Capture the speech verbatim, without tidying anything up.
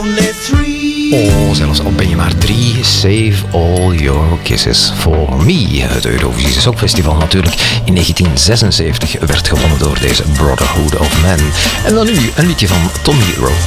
only three. Oh, zelfs al ben je maar drie, save all your kisses for me. Het Eurovisie Songfestival natuurlijk in negentien zesenzeventig werd gewonnen door deze Brotherhood of Men. En dan nu een liedje van Tom Hero.